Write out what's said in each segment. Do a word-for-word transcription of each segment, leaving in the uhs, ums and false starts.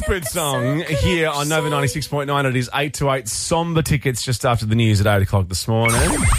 stupid song here on Nova ninety-six point nine. It is eight to eight. Somber tickets just after the news at eight o'clock this morning.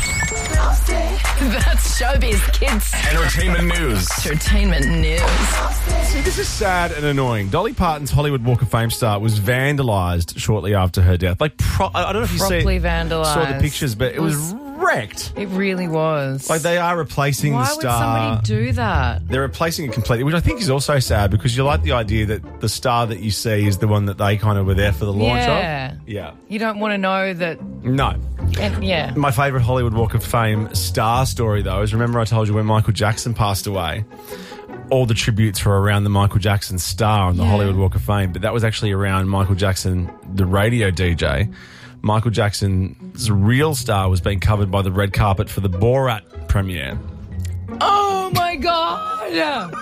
That's showbiz, kids. Entertainment news. Entertainment news. See, this is sad and annoying. Dolly Parton's Hollywood Walk of Fame star was vandalised shortly after her death. Like, pro- I don't know if you Properly see, vandalised. saw the pictures, but it was wrecked. It really was. Like, they are replacing Why the would star. somebody do that? They're replacing it completely, which I think is also sad because you like the idea that the star that you see is the one that they kind of were there for the launch Yeah. of. Yeah. You don't want to know that. No. And, yeah. My favourite Hollywood Walk of Fame star story, though, is remember I told you when Michael Jackson passed away, all the tributes were around the Michael Jackson star on the Yeah. Hollywood Walk of Fame, but that was actually around Michael Jackson, the radio D J. Michael Jackson's real star was being covered by the red carpet for the Borat premiere. Oh, my God.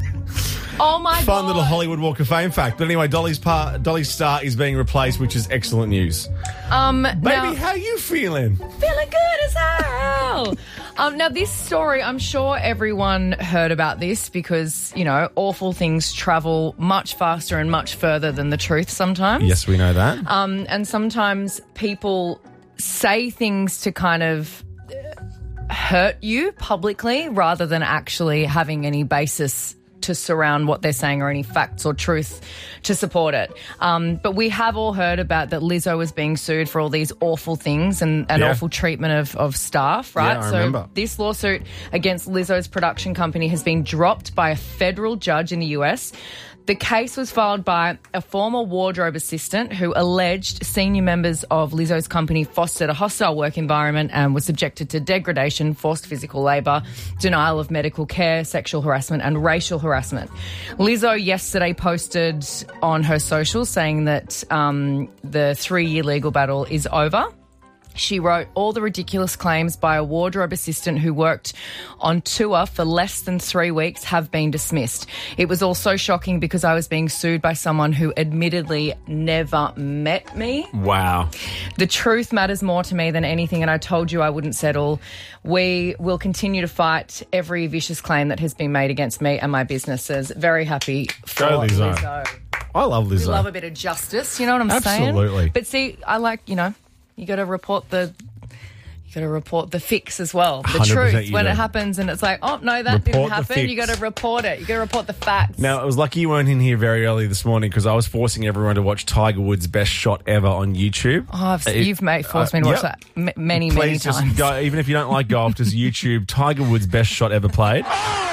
Oh, my God. Fun little Hollywood Walk of Fame fact. But anyway, Dolly's par- Dolly's star is being replaced, which is excellent news. Um, Baby, now, how you feeling? feeling good as hell. um, now, this story, I'm sure everyone heard about this because, you know, awful things travel much faster and much further than the truth sometimes. Yes, we know that. Um, and sometimes people say things to kind of hurt you publicly rather than actually having any basis to surround what they're saying or any facts or truth to support it. Um, but we have all heard about that Lizzo was being sued for all these awful things and, and Yeah. awful treatment of, of staff, right? Yeah, I so remember. this lawsuit against Lizzo's production company has been dropped by a federal judge in the U S. The case was filed by a former wardrobe assistant who alleged senior members of Lizzo's company fostered a hostile work environment and were subjected to degradation, forced physical labour, denial of medical care, sexual harassment and racial harassment. Lizzo yesterday posted on her socials saying that um, the three-year legal battle is over. She wrote, all the ridiculous claims by a wardrobe assistant who worked on tour for less than three weeks have been dismissed. It was also shocking because I was being sued by someone who admittedly never met me. Wow. The truth matters more to me than anything, and I told you I wouldn't settle. We will continue to fight every vicious claim that has been made against me and my businesses. Very happy for Go, Lizzo. Lizzo. I love Lizzo. We love a bit of justice, you know what I'm saying? Absolutely. But see, I like, you know, you got to report the, you got to report the fix as well, the one hundred percent truth you when do. it happens, and it's like, oh no, that Report didn't the happen. You fix. got to report it. You got to report the facts. Now, it was lucky you weren't in here very early this morning because I was forcing everyone to watch Tiger Woods' best shot ever on YouTube. oh, I've, It- you've made, forced me to uh, watch yep. that m- many, Please many just times. go, even if you don't like golf, just YouTube Tiger Woods' best shot ever played.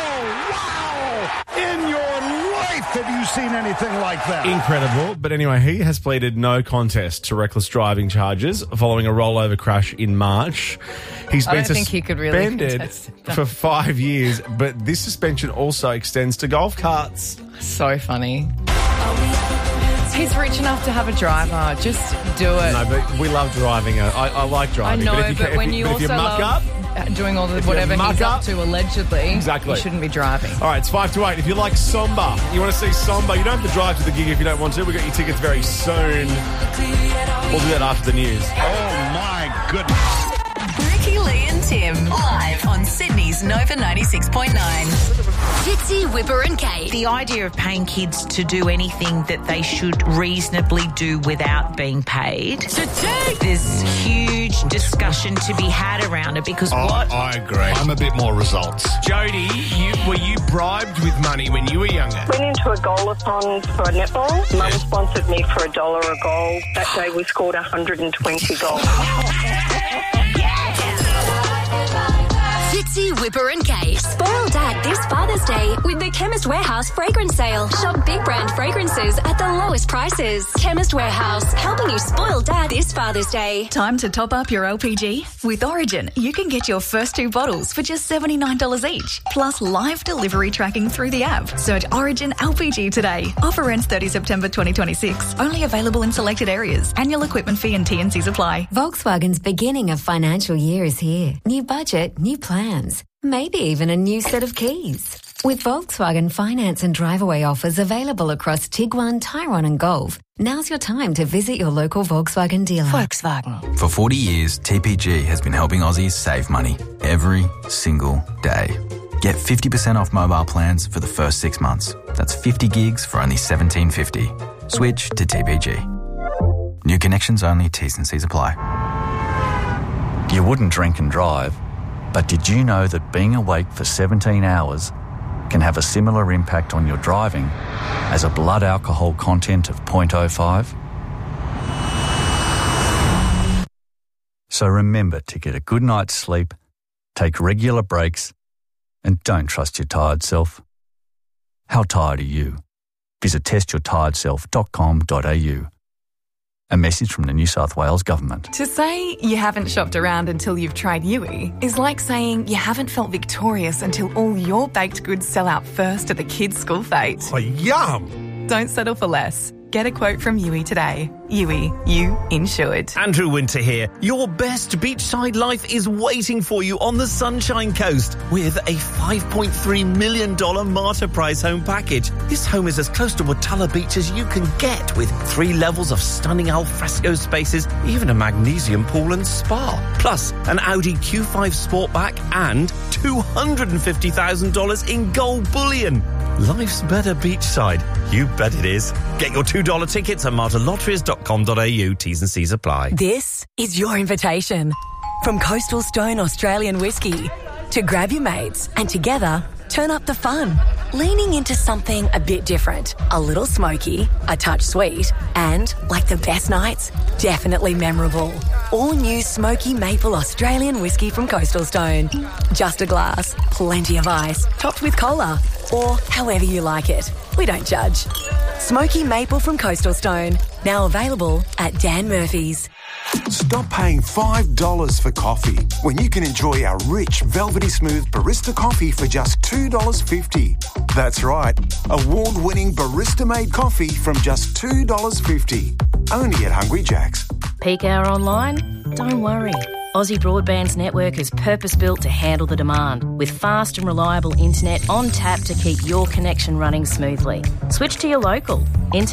In your life, have you seen anything like that? Incredible. But anyway, he has pleaded no contest to reckless driving charges following a rollover crash in March. He's I been don't think he could really suspended contest it. for five years, but this suspension also extends to golf carts. So funny. He's rich enough to have a driver. Just do it. No, but we love driving. I, I like I driving. know, but, but, if you, if when you, you but also if you muck love up, doing all the you whatever muck he's up up- to allegedly, Exactly. you shouldn't be driving. all right, it's five to eight. If you like Somba, you want to see Somba, you don't have to drive to the gig if you don't want to. We've got your tickets very soon. We'll do that after the news. Oh, my goodness. Ricky, Lee and Tim, live on Sydney's Nova ninety-six point nine. Fitzy, Whipper and Kate. The idea of paying kids to do anything that they should reasonably do without being paid. There's huge discussion to be had around it because what... I agree. I'm a bit more results. Jody, you, were you bribed with money when you were younger? Went into a goal-a-thon for a netball. Mum sponsored me for a dollar a goal. That day we scored one hundred twenty goals. Fitzy, Whipper and Kate. Spoil Dad this Father's Day with the Chemist Warehouse fragrance sale. Shop big brand fragrances at the lowest prices. Chemist Warehouse, helping you spoil Dad this Father's Day. Time to top up your L P G? With Origin, you can get your first two bottles for just seventy-nine dollars each, plus live delivery tracking through the app. Search Origin L P G today. Offer ends thirtieth September twenty twenty-six. Only available in selected areas. Annual equipment fee and T and Cs apply. Volkswagen's beginning of financial year is here. New budget, new plans, maybe even a new set of keys. With Volkswagen finance and drive-away offers available across Tiguan, Tyrone and Golf, now's your time to visit your local Volkswagen dealer. Volkswagen. For forty years, T P G has been helping Aussies save money every single day. Get fifty percent off mobile plans for the first six months. That's fifty gigs for only seventeen fifty. Switch to T P G. New connections only, T's and C's apply. You wouldn't drink and drive, but did you know that being awake for seventeen hours can have a similar impact on your driving as a blood alcohol content of zero point zero five? So remember to get a good night's sleep, take regular breaks, and don't trust your tired self. How tired are you? Visit test your tired self dot com dot a u. A message from the New South Wales Government. To say you haven't shopped around until you've tried Yui is like saying you haven't felt victorious until all your baked goods sell out first at the kids' school fete. Oh, yum! Don't settle for less. Get a quote from Yui today. Yui, you insured. Andrew Winter here. Your best beachside life is waiting for you on the Sunshine Coast with a five point three million dollars Marta Prize home package. This home is as close to Watala Beach as you can get, with three levels of stunning alfresco spaces, even a magnesium pool and spa. Plus, an Audi Q five Sportback and two hundred fifty thousand dollars in gold bullion. Life's better beachside. You bet it is. Get your two dollar tickets at marta lotteries dot com dot a u. T's and C's apply. This is your invitation from Coastal Stone Australian Whiskey to grab your mates and together turn up the fun. Leaning into something a bit different, a little smoky, a touch sweet, and, like the best nights, definitely memorable. All new Smoky Maple Australian Whiskey from Coastal Stone. Just a glass, plenty of ice, topped with cola, or however you like it. We don't judge. Smoky Maple from Coastal Stone, now available at Dan Murphy's. Stop paying five dollars for coffee when you can enjoy our rich, velvety smooth barista coffee for just two dollars fifty. That's right, award-winning barista-made coffee from just two dollars fifty. Only at Hungry Jack's. Peak hour online? Don't worry. Aussie Broadband's network is purpose-built to handle the demand, with fast and reliable internet on tap to keep your connection running smoothly. Switch to your local.